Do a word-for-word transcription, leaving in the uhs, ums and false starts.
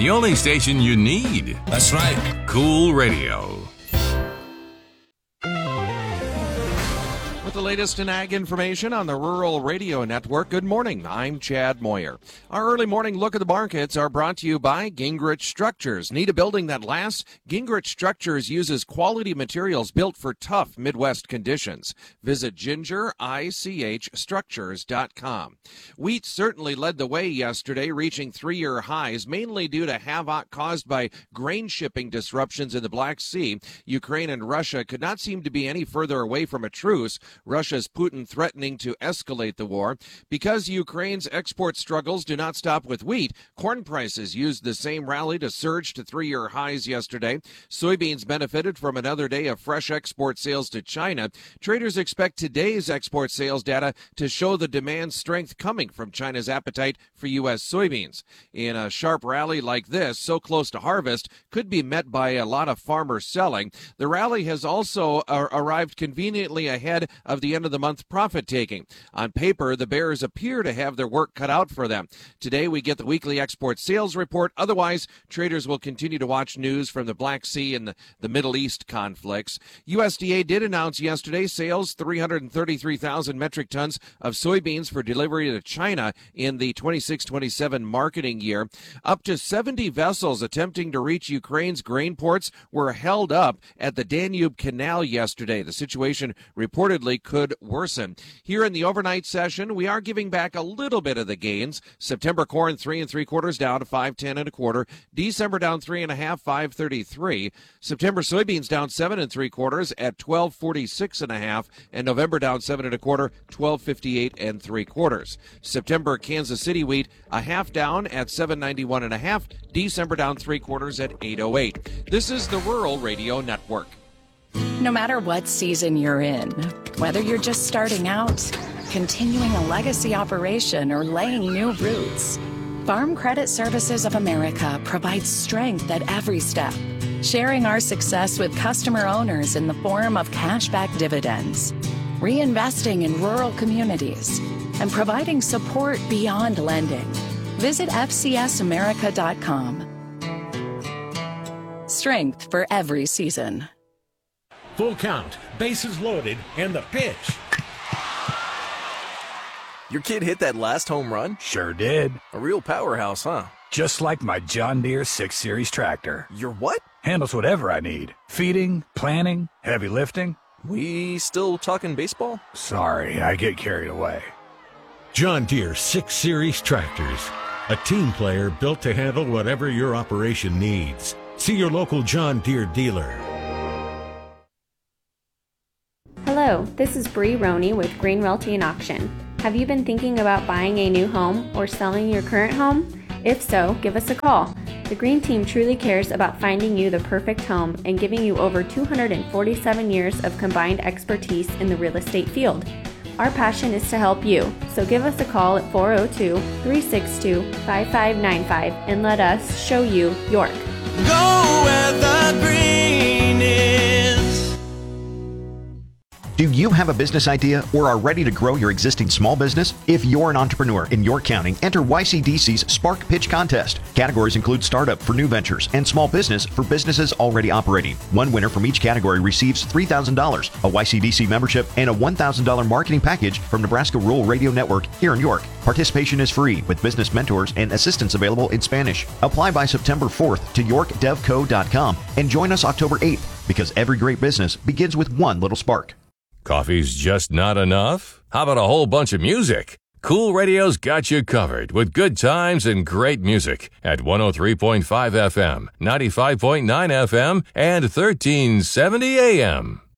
The only station you need. That's right. Cool Radio. With the latest in ag information on the Rural Radio Network, good morning. I'm Chad Moyer. Our early morning look at the markets are brought to you by Gingrich Structures. Need a building that lasts? Gingrich Structures uses quality materials built for tough Midwest conditions. Visit ginger ich structures dot com. Wheat certainly led the way yesterday, reaching three-year highs, mainly due to havoc caused by grain shipping disruptions in the Black Sea. Ukraine and Russia could not seem to be any further away from a truce. Russia's Putin threatening to escalate the war. Because Ukraine's export struggles do not stop with wheat, corn prices used the same rally to surge to three-year highs yesterday. Soybeans benefited from another day of fresh export sales to China. Traders expect today's export sales data to show the demand strength coming from China's appetite for U S soybeans. In a sharp rally like this, so close to harvest, could be met by a lot of farmers selling. The rally has also uh, arrived conveniently ahead of the end of the month profit taking. On paper, the bears appear to have their work cut out for them. Today, we get the weekly export sales report. Otherwise, traders will continue to watch news from the Black Sea and the, the Middle East conflicts. U S D A did announce yesterday sales three hundred thirty-three thousand metric tons of soybeans for delivery to China in the twenty-six twenty-seven marketing year. Up to seventy vessels attempting to reach Ukraine's grain ports were held up at the Danube Canal yesterday. The situation reportedly could worsen. Here in the overnight session, we are giving back a little bit of the gains. September corn three and three quarters down to five ten and a quarter. December down three and a half, five thirty-three. September soybeans down seven and three quarters at twelve forty-six and a half, and November down seven and a quarter, twelve fifty-eight and three quarters. September Kansas City wheat a half down at seven ninety-one and a half. December down three quarters at eight oh eight. This is the Rural Radio Network. No matter what season you're in, whether you're just starting out, continuing a legacy operation, or laying new roots, Farm Credit Services of America provides strength at every step, sharing our success with customer owners in the form of cashback dividends, reinvesting in rural communities, and providing support beyond lending. Visit f c s america dot com. Strength for every season. Full count, bases loaded, and the pitch. Your kid hit that last home run? Sure did. A real powerhouse, huh? Just like my John Deere six series tractor. Your what? Handles whatever I need. Feeding, planting, heavy lifting. We still talking baseball? Sorry, I get carried away. John Deere six series tractors. A team player built to handle whatever your operation needs. See your local John Deere dealer. Hello, this is Bree Roney with Green Realty and Auction. Have you been thinking about buying a new home or selling your current home? If so, give us a call. The Green Team truly cares about finding you the perfect home and giving you over two hundred forty-seven years of combined expertise in the real estate field. Our passion is to help you, so give us a call at four oh two, three six two, five five nine five and let us show you York. Go where the green is. Do you have a business idea or are ready to grow your existing small business? If you're an entrepreneur in York County, enter Y C D C's Spark Pitch Contest. Categories include startup for new ventures and small business for businesses already operating. One winner from each category receives three thousand dollars, a Y C D C membership, and a one thousand dollars marketing package from Nebraska Rural Radio Network here in York. Participation is free with business mentors and assistance available in Spanish. Apply by September fourth to york dev co dot com and join us October eighth because every great business begins with one little spark. Coffee's just not enough? How about a whole bunch of music? Cool Radio's got you covered with good times and great music at one oh three point five F M, ninety-five point nine F M, and thirteen seventy A M.